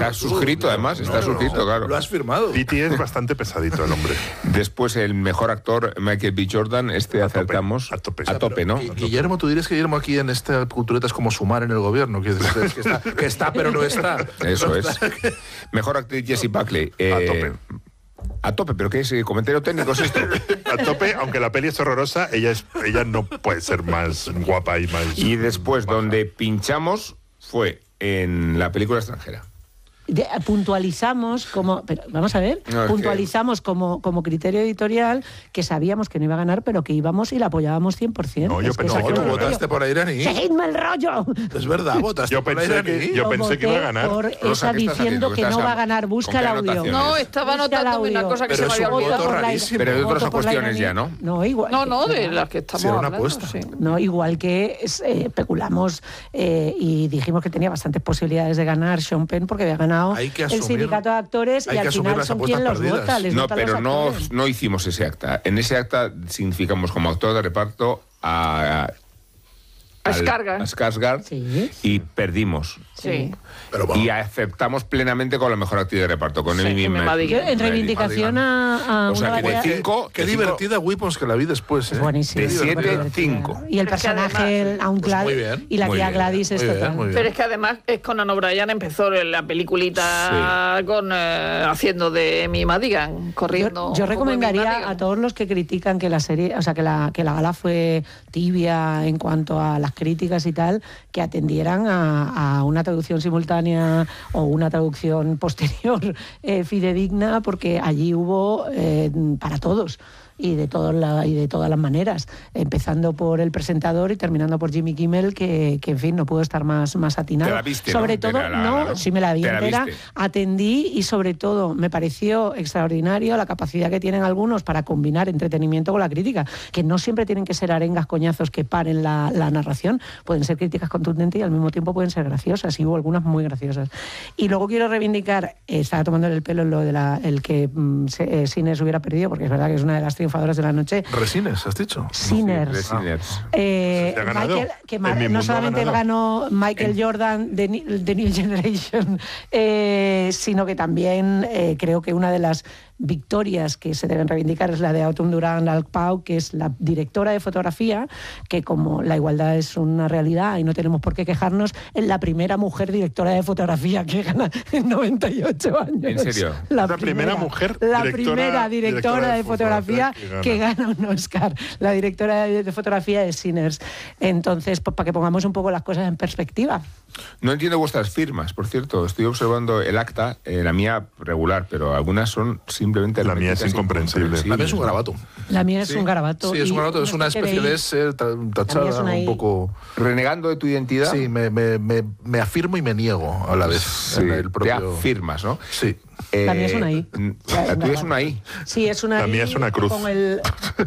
Está suscrito, además, está suscrito, claro. Lo has firmado. Piti es bastante pesadito el hombre. Después el mejor actor, Michael B. Jordan, acertamos a tope, ¿no? Guillermo, tú dirías que Guillermo aquí en esta cultureta es como Sumar en el gobierno, que está pero no está. Eso es. Mejor actriz Jessie Buckley. A tope, pero ¿qué es? ¿Comentario técnico es esto? A tope, aunque la peli es horrorosa, ella no puede ser más guapa y más... Y después, donde pinchamos, fue en la película extranjera. Puntualizamos como criterio editorial que sabíamos que no iba a ganar, pero que íbamos y la apoyábamos 100%. No, yo pensé que votaste por la iraní. ¡Seguidme el rollo! Es verdad, votaste por la iraní. Yo pensé que iba a ganar. Por esa diciendo que no va a ganar. Busca el audio. No, estaba anotando una cosa que pero se me había olvidado. Pero de otras cuestiones ya, ¿no? No, igual. No, de las que estamos una hablando. apuesta. Sí. No, igual que especulamos y dijimos que tenía bastantes posibilidades de ganar Sean Penn porque había ganado el sindicato de actores y al final son quien los vota. No, pero no hicimos ese acta. En ese acta significamos como actor de reparto a Skarsgård, sí, y perdimos. Sí. Pero bueno. Y aceptamos plenamente con la mejor actriz de reparto, con Amy Madigan. En reivindicación a o sea, una que de 5... Qué divertida Weapons, que la vi después. Es buenísimo. De 7, 5. Y el personaje, muy bien, y la muy tía bien, Gladys es muy bien, total. muy bien. Pero es que además Conan O'Brien empezó la peliculita con haciendo de Amy Madigan, corriendo. Yo como Amy recomendaría Madigan. a todos los que critican que la serie, o sea, que la gala fue tibia en cuanto a las críticas y tal, que atendieran a una traducción simultánea o una traducción posterior fidedigna, porque allí hubo para todos. Y de todas las maneras, empezando por el presentador y terminando por Jimmy Kimmel, que en fin, no puedo estar más atinado. ¿Te la viste, sobre no? todo, ¿no? sí me la vi entera, viste. atendí y sobre todo me pareció extraordinario la capacidad que tienen algunos para combinar entretenimiento con la crítica, que no siempre tienen que ser arengas, coñazos que paren la narración, pueden ser críticas contundentes y al mismo tiempo pueden ser graciosas, y hubo algunas muy graciosas. Y luego quiero reivindicar, estaba tomando el pelo en lo de el que Sinners hubiera perdido, porque es verdad que es una de las triunfadoras de la noche. Resines, ¿has dicho? Sinners. Michael, que no solamente ganó Michael Jordan de New Generation, sino que también creo que una de las victorias que se deben reivindicar es la de Autumn Durán Alpau, que es la directora de fotografía, que como la igualdad es una realidad y no tenemos por qué quejarnos, es la primera mujer directora de fotografía que gana en 98 años. ¿En serio? La primera mujer primera directora de fotografía que gana un Oscar. La directora de fotografía de Sinners. Entonces, pues para que pongamos un poco las cosas en perspectiva. No entiendo vuestras firmas, por cierto. Estoy observando el acta, la mía regular, pero algunas son simplemente... La mía es incomprensible. La mía es un garabato. La mía es un garabato. Sí, es un garabato, es una especie de ser tachada un poco... ¿Renegando de tu identidad? Sí, me afirmo y me niego a la vez. Sí, en el propio... te afirmas, ¿no? Sí. La mía es una I. La tuya es una I. Sí, es una I. La mía es una cruz. Con el...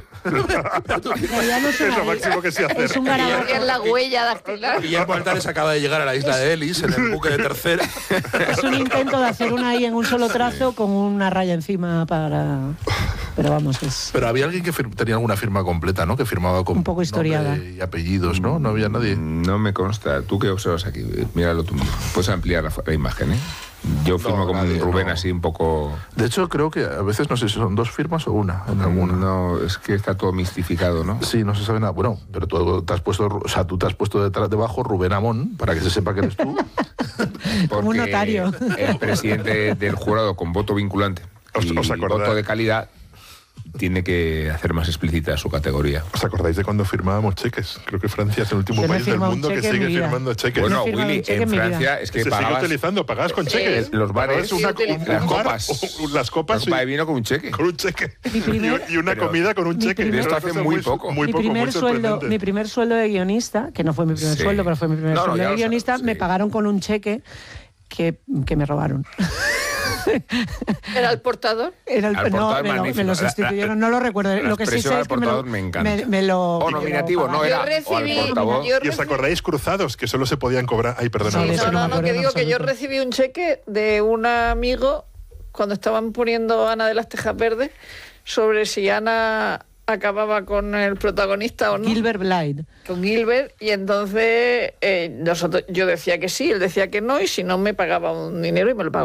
Es lo máximo que sé hacer. Es un garabato. Es la huella dactilar. Guillermo Altares acaba de llegar a la isla de Ellis en el buque de tercera. Es un intento de hacer una I en un solo trazo con una raya encima para... Pero vamos, es... Pero había alguien que tenía alguna firma completa, ¿no? Que firmaba con un poco historiada y apellidos, ¿no? No había nadie. No me consta. ¿Tú qué observas aquí? Míralo tú. Puedes ampliar la imagen, ¿eh? Yo firmo como un Rubén así un poco... De hecho, creo que a veces no sé si son dos firmas o una en alguna. No, es que está todo mistificado, ¿no? Sí, no se sabe nada. Bueno, pero tú te has puesto debajo Rubén Amón, para que se sepa que eres tú. Como un notario. El presidente del jurado con voto vinculante y voto de calidad tiene que hacer más explícita su categoría. ¿Os acordáis de cuando firmábamos cheques? Creo que Francia es el último país del mundo que sigue firmando cheques. Bueno, Willy, en Francia es que se sigue utilizando, pagabas con cheques. Los bares, las copas. Las copas. La copa de vino con un cheque. Con un cheque. Y una comida con un cheque. Esto hace muy poco. Mi primer sueldo de guionista, que no fue mi primer sueldo, pero fue mi primer sueldo de guionista, me pagaron con un cheque que me robaron. ¿Era el portador? Me lo sustituyeron, no lo recuerdo. Lo que sí sé es que me lo... O nominativo, no era. ¿Y os acordáis cruzados? Que solo se podían cobrar... Ay, perdona. No, que digo que yo recibí un cheque de un amigo cuando estaban poniendo Ana de las Tejas Verdes sobre si Ana acababa con el protagonista o no. Gilbert Blythe. Con Gilbert, y entonces yo decía que sí, él decía que no, y si no me pagaba un dinero y me lo pagó.